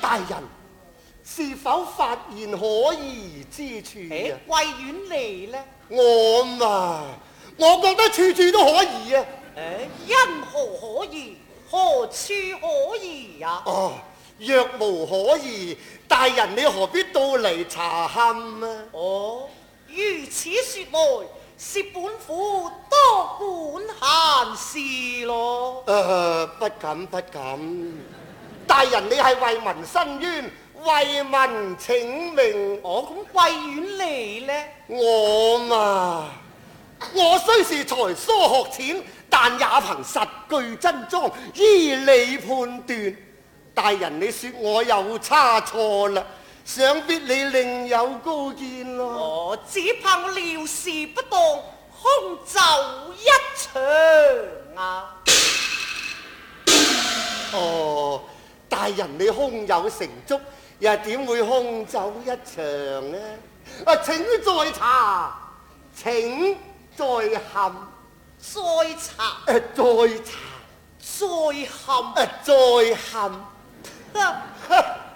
大人是否發現可疑之處啊？ 貴婉你呢？ 我嘛，我覺得處處都可疑啊！ 因何可疑？何處可疑啊？ 哦，若無可疑，大人你何必到嚟查勘啊？ 哦，如此說來，是本府多管閒事咯。 不敢不敢，大人你係為民申冤，為民請命。 咁貴婉你呢？ 我嘛，我雖是才疏學淺，但也憑實據真贓，依理判斷。大人你說我有差錯啦，想必你另有高見咯。 只怕我料事不當，空走一場啊！ 大人你胸有成竹，又點會空走一場呢？請再查，請再勘， 再查， 再查， 再勘， 再勘。